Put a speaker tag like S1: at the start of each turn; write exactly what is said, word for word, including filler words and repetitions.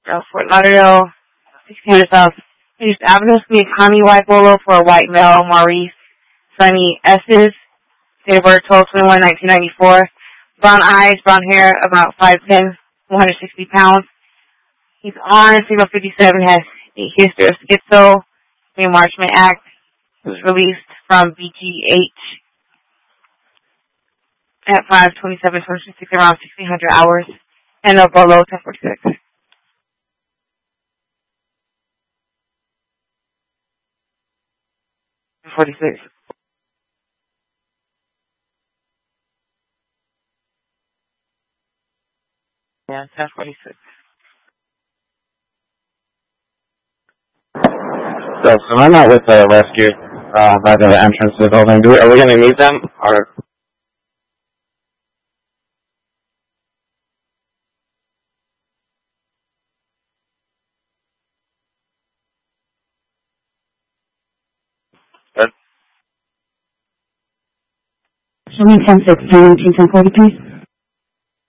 S1: uh, Fort Lauderdale, sixteen hundred South East Avenue. It's going to be a Connie white bolo for a white male, Maurice Sunny S's. Date of birth twelve twenty-one nineteen ninety-four. Brown eyes, brown hair, about five ten, one hundred sixty pounds. He's on Signal fifty-seven, has a history of schizo, Marchman Act. He was released from B G H at five twenty-seven twenty-six, around sixteen hundred hours, and a bolo ten forty-six. forty-six. Yeah, ten forty-six.
S2: So, so I'm not with the rescue uh, right at the entrance to the building. Do we, are we going to need them? Or
S3: Show me ten sixteen, ten forty, please.